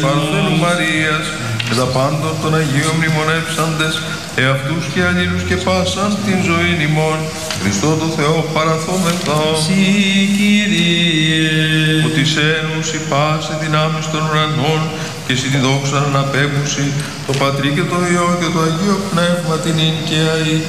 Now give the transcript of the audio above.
Παρθένου Μαρίας και τα πάντων των Αγίων μνημονεύσαντες εαυτούς και αλλήλους και πάσαν την ζωή ημών Χριστό το Θεό παραθόμεθα. Συ Κύριε, Που της ένους η πάση δυνάμεις των ουρανών και εσύ τη δόξα αναπέμπουση το Πατρί και το Υιό και το Αγίο Πνεύμα την ειν και αεί